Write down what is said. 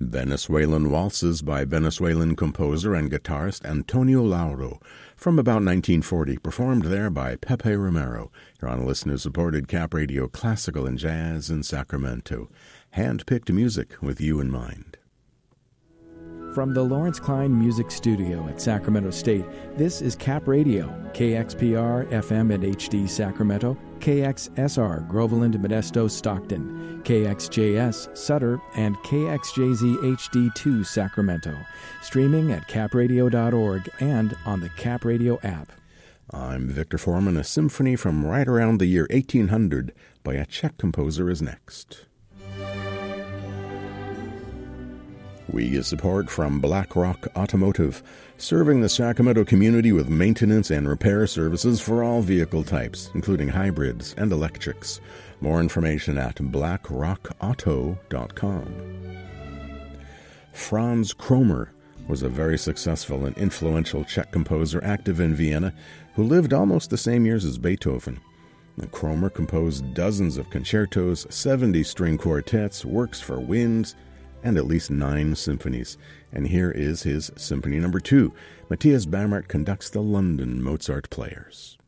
Venezuelan Waltzes by Venezuelan composer and guitarist Antonio Lauro from about 1940, performed there by Pepe Romero. You're on listener-supported Cap Radio Classical and Jazz in Sacramento. Hand-picked music with you in mind. From the Lawrence Klein Music Studio at Sacramento State, this is Cap Radio, KXPR FM and HD Sacramento, KXSR Groveland, Modesto, Stockton, KXJS Sutter, and KXJZ HD2 Sacramento. Streaming at capradio.org and on the Cap Radio app. I'm Victor Foreman. A symphony from right around the year 1800 by a Czech composer is next. We get support from BlackRock Automotive, serving the Sacramento community with maintenance and repair services for all vehicle types, including hybrids and electrics. More information at blackrockauto.com. Franz Kromer was a very successful and influential Czech composer active in Vienna who lived almost the same years as Beethoven. Kromer composed dozens of concertos, 70 string quartets, works for winds, and at least 9 symphonies. And here is his Symphony No. 2. Matthias Bamert conducts the London Mozart Players.